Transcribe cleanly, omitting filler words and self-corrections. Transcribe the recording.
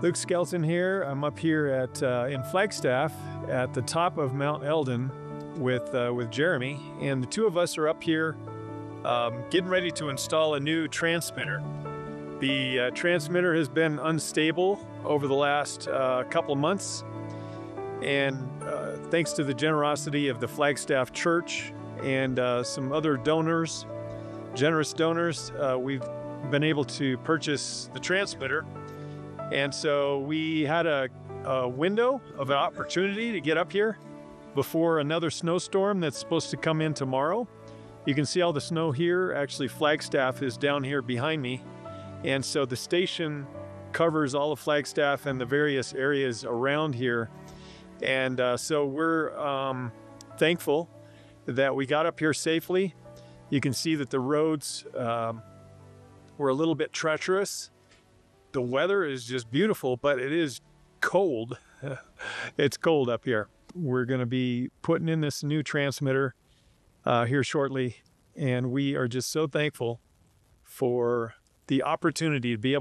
Luke Skelton here. I'm up here at in Flagstaff at the top of Mount Eldon with Jeremy, and the two of us are up here getting ready to install a new transmitter. The transmitter has been unstable over the last couple of months, and thanks to the generosity of the Flagstaff Church and some other donors, generous donors, we've been able to purchase the transmitter. And so we had a window of an opportunity to get up here before another snowstorm that's supposed to come in tomorrow. You can see all the snow here. Actually, Flagstaff is down here behind me. And so the station covers all of Flagstaff and the various areas around here. And so we're thankful that we got up here safely. You can see that the roads were a little bit treacherous. The weather is just beautiful, but it is cold. It's cold up here. We're going to be putting in this new transmitter here shortly, and we are just so thankful for the opportunity to be able